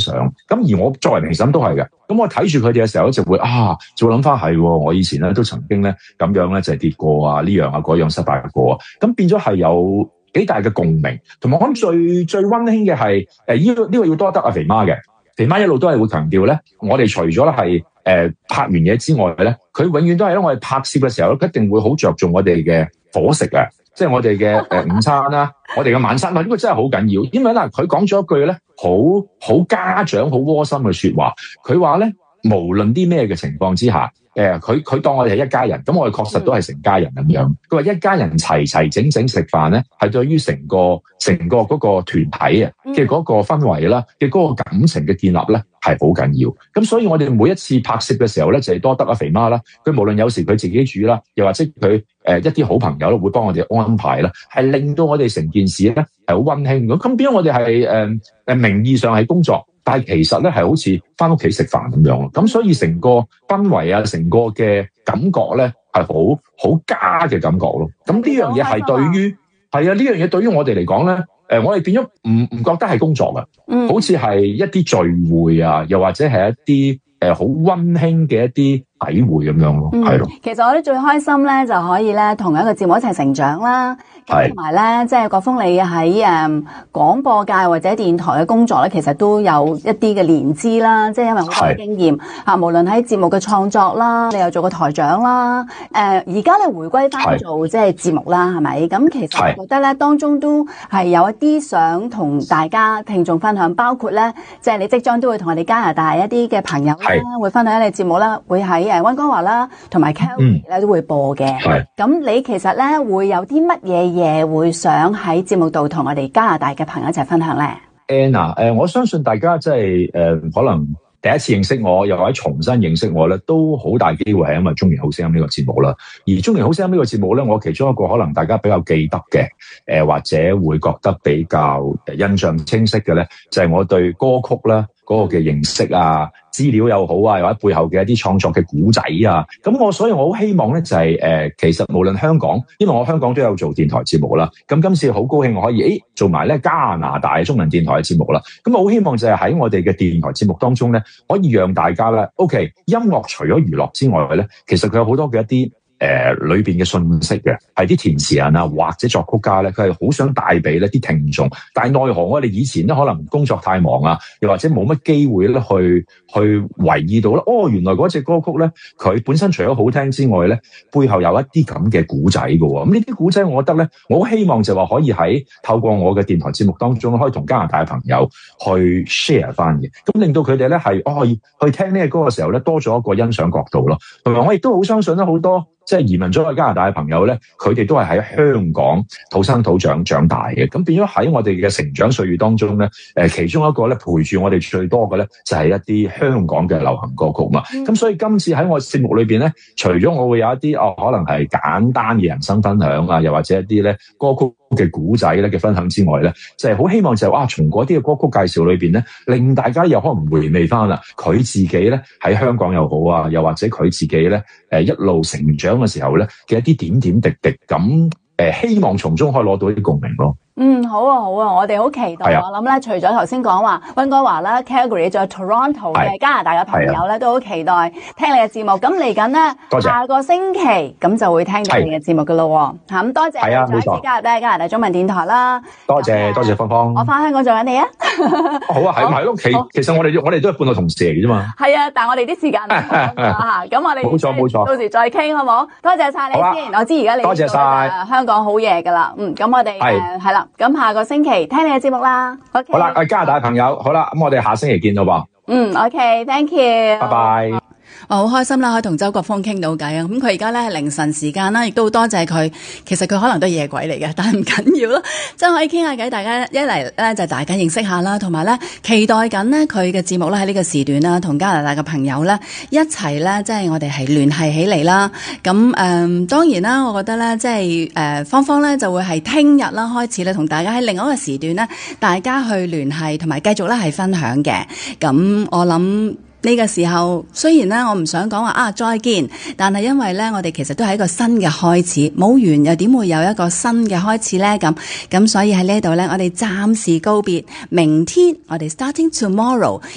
賞。咁而我作為評審都係嘅，咁我睇住佢哋嘅時候咧，就會諗翻係，我以前咧都曾經咧咁樣咧就係跌過啊，呢樣啊嗰樣失敗過啊，咁變咗係有幾大嘅共鳴。同埋我諗最溫馨嘅係呢個要多得阿肥媽嘅。肥媽一路都係會強調咧，我哋除咗係拍完嘢之外咧，佢永遠都係咧，我哋拍攝嘅時候咧，一定會好着重我哋嘅伙食啊，即係我哋嘅午餐啦，我哋嘅晚餐啦，呢個真係好緊要。因為咧，佢講咗一句咧，好家長好窩心嘅說話，佢話咧，無論啲咩嘅情況之下，佢當我哋係一家人，咁我哋確實都係成家人咁樣。佢話一家人齊整食飯咧，係對於成個嗰個團體啊嘅嗰個氛圍啦，嘅嗰個感情嘅建立咧係好緊要。咁所以我哋每一次拍攝嘅時候咧，就係多得阿肥媽啦。佢無論有時佢自己煮啦，又或者佢一啲好朋友咧會幫我哋安排啦，係令到我哋成件事咧係好溫馨咁變咗我哋係名義上係工作，但係其實咧係好似翻屋企食飯咁樣咯。咁所以成個氛圍啊，成個嘅感覺咧係好家嘅感覺咯。咁呢樣嘢係對於呢樣嘢對於我哋嚟講咧，我哋變咗唔覺得係工作㗎，好似係一啲聚會啊，又或者係一啲好溫馨嘅一啲體會咁樣咯，係咯。 其實我哋最開心咧，就可以咧同一個節目一齊成長啦。同埋咧，即係國峰你喺廣播界或者電台嘅工作咧，其實都有一啲嘅年資啦。即係因為好多嘅經驗嚇，無論喺節目嘅創作啦，你又做過台長啦。而家你回歸翻做即係節目啦，係咪？咁其實我覺得咧，當中都係有一啲想同大家聽眾分享，包括咧，即係你即將都會同我哋加拿大一啲嘅朋友啦，會分享一啲節目啦，會喺溫哥華啦，同埋 Calgary 咧都會播嘅。咁你其實咧會有啲乜嘢會想喺節目度同我哋加拿大嘅朋友一齊分享咧 ？Anna，我相信大家即係可能第一次認識我，又或者重新認識我咧，都好大機會係因為《中年好聲音》呢個節目啦。而《中年好聲音》呢個節目咧，我其中一個可能大家比較記得嘅，或者會覺得比較印象清晰嘅咧，就係我對歌曲啦嗰個嘅認識啊。資料又好啊，或者背後嘅一啲創作嘅古仔啊，咁所以我好希望咧就係其實無論香港，因為我香港都有做電台節目啦，咁今次好高興我可以做埋咧加拿大中文電台嘅節目啦，咁我好希望就係喺我哋嘅電台節目當中咧，可以讓大家咧 ，OK， 音樂除咗娛樂之外咧，其實佢有好多嘅一啲裏邊嘅信息嘅，係啲填詞人啊或者作曲家咧，佢係好想帶俾呢啲聽眾，但係奈何我哋以前咧可能工作太忙啊，又或者冇乜機會咧去留意到啦。原來嗰隻歌曲咧，佢本身除咗好聽之外咧，背後有一啲咁嘅古仔㗎喎。咁呢啲古仔，我覺得咧，我好希望就話可以喺透過我嘅電台節目當中，可以同加拿大嘅朋友去 share 翻嘅，咁令到佢哋咧係去聽呢個歌嘅時候咧，多咗一個欣賞角度咯。同埋我亦都好相信咧，好多即係移民咗去加拿大嘅朋友咧，佢哋都係喺香港土生土長長大嘅，咁變咗喺我哋嘅成長歲月當中咧，其中一個咧陪住我哋最多嘅咧，就係一啲香港嘅流行歌曲嘛。咁所以今次喺我節目裏邊咧，除咗我會有一啲可能係簡單嘅人生分享啊，又或者一啲咧歌曲嘅古仔咧嘅分享之外咧，就係好希望就係從嗰啲嘅歌曲介紹裏邊咧，令大家又可能回味翻啦，佢自己咧喺香港又好啊，又或者佢自己咧一路成長嘅時候咧嘅一啲點點滴滴咁，希望從中可以攞到一啲共鳴咯。 好啊，我哋好期待。我諗咧，除咗頭先講話溫哥華啦、Calgary， 仲有 Toronto 嘅加拿大嘅朋友咧，都好期待聽你嘅節目。咁嚟緊咧，下個星期咁就會聽到你嘅節目噶咯。咁多謝再一次加入加拿大中文電台啦。多謝芳芳。我翻香港做緊你啊。 好啊，係咪咯？其實我哋都係半個同事嚟嘅啫嘛。 係啊，但係我哋啲時間唔同啊。咁我哋冇錯，到時再傾好冇？多謝晒你先。我知而家你多謝晒香港好夜噶啦。咁我哋係啦。咁下個星期聽你嘅節目啦。Okay. 好啦，加拿大朋友，好啦，咁我哋下星期見到噃。 OK，thank you。 拜拜。 我好開心啦，可以同周國峰傾到偈啊！咁佢而家咧係凌晨時間啦，亦都好多謝佢。其實佢可能都係夜鬼嚟嘅，但係唔緊要啦，真係可以傾下偈。大家一嚟咧就大家認識下啦，同埋咧期待緊咧佢嘅節目咧喺呢個時段啦，同加拿大嘅朋友咧一齊咧，即係我哋係聯繫起嚟啦。咁當然啦，我覺得咧即係芳芳咧就會係聽日啦開始咧同大家喺另外一個時段咧，大家去聯繫同埋繼續咧係分享嘅。咁我諗。呢個時候雖然咧我唔想講話再見，但係因為咧我哋其實都係一個新嘅開始，冇完又點會有一個新嘅開始咧？咁所以喺呢度咧，我哋暫時告別，明天我哋 starting tomorrow。